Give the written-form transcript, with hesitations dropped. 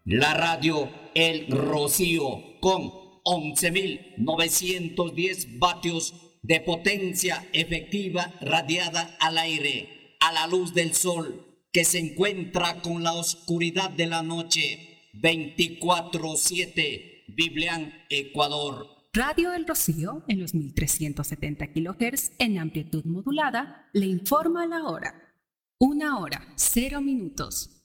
La radio El Rocío con 11.910 vatios de potencia efectiva radiada al aire, a la luz del sol, que se encuentra con la oscuridad de la noche, 24/7, Biblián, Ecuador. Radio El Rocío, en los 1370 kHz en amplitud modulada, le informa la hora. 1 hora, 0 minutos.